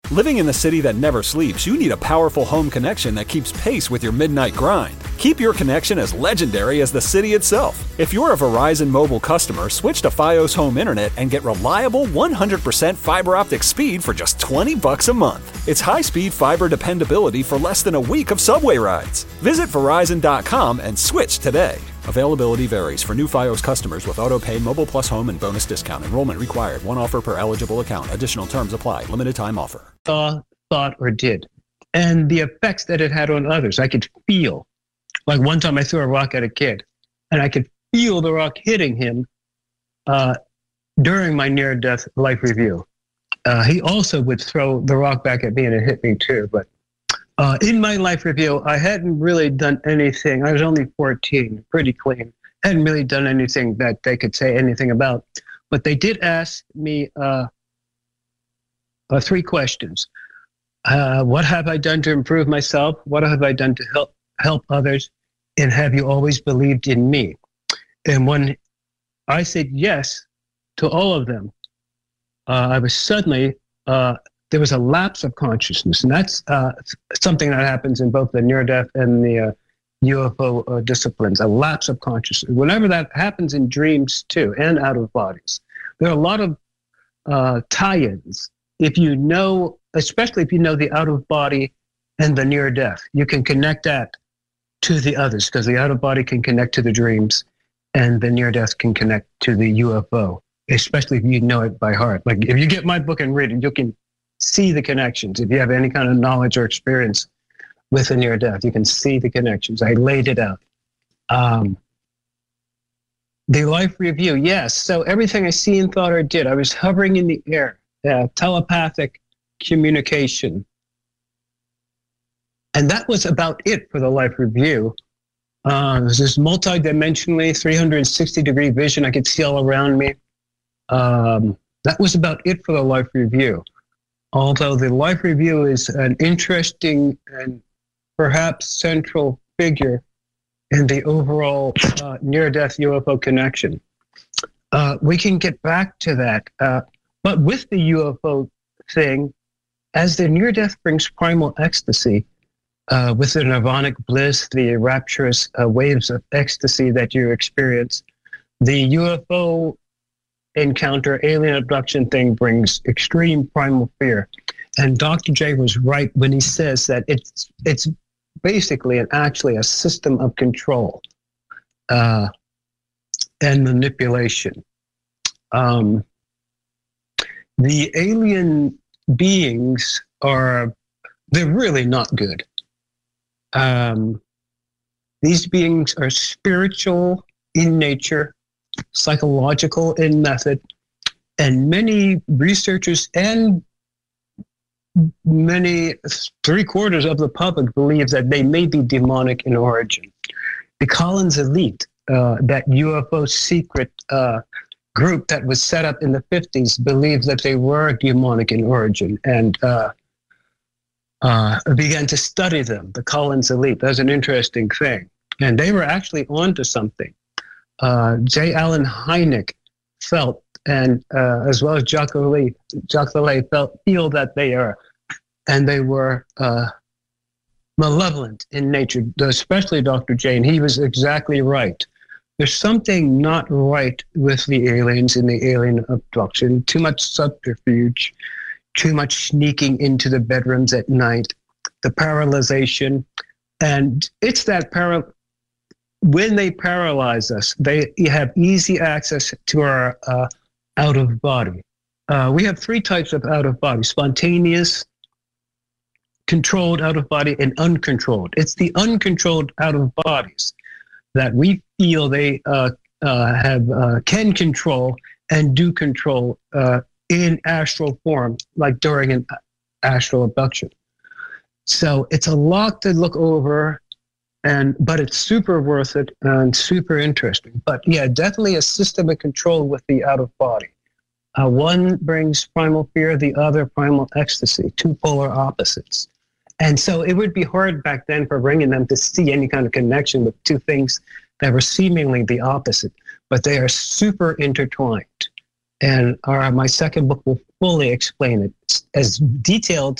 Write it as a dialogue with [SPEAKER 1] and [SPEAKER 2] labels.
[SPEAKER 1] Living in the city that never sleeps, you need a powerful home connection that keeps pace with your midnight grind. Keep your connection as legendary as the city itself. If you're a Verizon mobile customer, switch to Fios Home Internet and get reliable 100% fiber optic speed for just $20 a month. It's high-speed fiber dependability for less than a week of subway rides. Visit Verizon.com and switch today. Availability varies for new Fios customers with auto-pay, Mobile Plus Home, and bonus discount. Enrollment required. One offer per eligible account. Additional terms apply. Limited time offer.
[SPEAKER 2] Thought, or did. And the effects that it had on others. I could feel. Like one time I threw a rock at a kid, and I could feel the rock hitting him during my near-death life review. He also would throw the rock back at me, and it hit me too. But in my life review, I hadn't really done anything. I was only 14, pretty clean. Hadn't really done anything that they could say anything about. But they did ask me 3 questions. What have I done to improve myself? What have I done to help others? And have you always believed in me? And when I said yes to all of them, I was suddenly, there was a lapse of consciousness. And that's something that happens in both the near-death and the UFO disciplines, a lapse of consciousness. Whenever that happens in dreams too, and out of bodies, there are a lot of tie-ins. If you know, especially if you know the out of body and the near death, you can connect that to the others, because the out of body can connect to the dreams and the near death can connect to the UFO, especially if you know it by heart. Like if you get my book and read it, you can see the connections. If you have any kind of knowledge or experience with the near death, you can see the connections. I laid it out. The life review, yes. So everything I seen, thought, or did, I was hovering in the air. Telepathic communication. And that was about it for the life review. It was this multi-dimensionally, 360-degree vision. I could see all around me. That was about it for the life review. Although the life review is an interesting and perhaps central figure in the overall near-death UFO connection. We can get back to that. But with the UFO thing, as the near-death brings primal ecstasy, with the nirvanic bliss, the rapturous waves of ecstasy that you experience, the UFO encounter, alien abduction thing brings extreme primal fear. And Dr. J was right when he says that it's basically and actually a system of control and manipulation. The alien beings they're really not good. These beings are spiritual in nature, psychological in method, and many researchers and many 3/4 of the public believe that they may be demonic in origin. The Collins Elite, that UFO secret group that was set up in the 50s, believed that they were demonic in origin and began to study them, the Collins Elite. That's an interesting thing. And they were actually onto something. J. Allen Hynek felt, and as well as Jacques Vallée feel that they are, and they were malevolent in nature, especially Dr. J, and he was exactly right. There's something not right with the aliens in the alien abduction. Too much subterfuge, too much sneaking into the bedrooms at night, the paralyzation. And it's that when they paralyze us, they have easy access to our out of body. We have 3 types of out of body: spontaneous, controlled out of body, and uncontrolled. It's the uncontrolled out of bodies that we feel they can control and do control in astral form, like during an astral abduction. So it's a lot to look over, but it's super worth it and super interesting. But yeah, definitely a system of control with the out of body. One brings primal fear, the other primal ecstasy, 2 polar opposites. And so it would be hard back then for bringing them to see any kind of connection with 2 things that were seemingly the opposite, but they are super intertwined. And my second book will fully explain it as detailed